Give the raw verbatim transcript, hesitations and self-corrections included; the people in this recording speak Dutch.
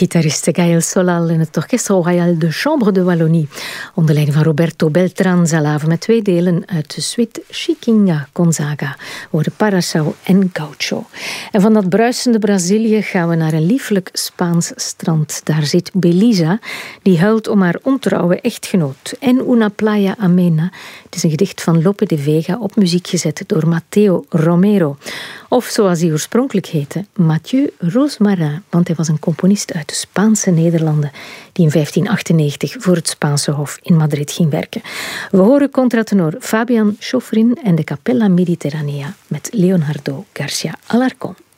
gitariste Gaël Solal en het Orchestre Royal de Chambre de Wallonie. Onder leiding van Roberto Beltran-Zalave met twee delen uit de suite Chiquinha Gonzaga. Worden Parasau en Gaucho. En van dat bruisende Brazilië gaan we naar een lieflijk Spaans strand. Daar zit Belisa, die huilt om haar ontrouwe echtgenoot. En Una Playa Amena. Het is een gedicht van Lope de Vega op muziek gezet door Mateo Romero. Of zoals hij oorspronkelijk heette, Mathieu Rosmarin, want hij was een componist uit de Spaanse Nederlanden die in vijftien achtennegentig voor het Spaanse Hof in Madrid ging werken. We horen contratenor Fabian Schofrin en de Capella Mediterranea met Leonardo Garcia Alarcón.